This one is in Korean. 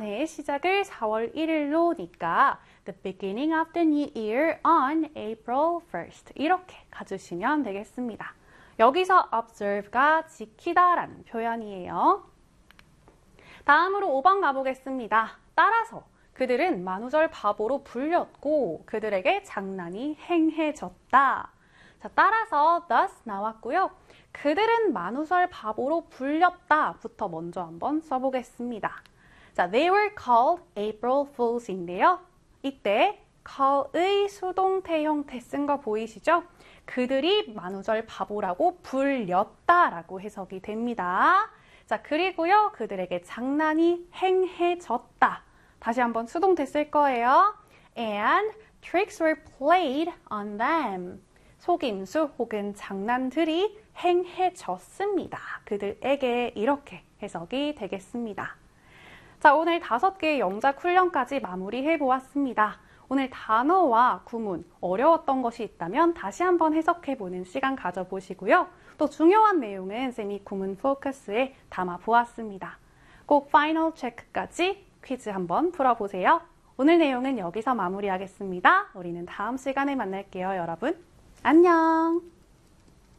해 시작을 4월 1일로니까 the beginning of the new year on April 1st 이렇게 가주시면 되겠습니다. 여기서 observe가 지키다라는 표현이에요. 다음으로 5번 가보겠습니다. 따라서 그들은 만우절 바보로 불렸고 그들에게 장난이 행해졌다. 자, 따라서 thus 나왔고요. 그들은 만우절 바보로 불렸다부터 먼저 한번 써보겠습니다. 자, they were called April Fools인데요. 이때 call의 수동태 형태 쓴 거 보이시죠? 그들이 만우절 바보라고 불렸다라고 해석이 됩니다. 자, 그리고요. 그들에게 장난이 행해졌다. 다시 한번 수동태 쓸 거예요. And tricks were played on them. 속임수 혹은 장난들이 행해졌습니다. 그들에게 이렇게 해석이 되겠습니다. 자, 오늘 5개의 영작 훈련까지 마무리해 보았습니다. 오늘 단어와 구문 어려웠던 것이 있다면 다시 한번 해석해보는 시간 가져보시고요. 또 중요한 내용은 쌤이 구문 포커스에 담아 보았습니다. 꼭 파이널 체크까지 퀴즈 한번 풀어보세요. 오늘 내용은 여기서 마무리하겠습니다. 우리는 다음 시간에 만날게요, 여러분. 안녕!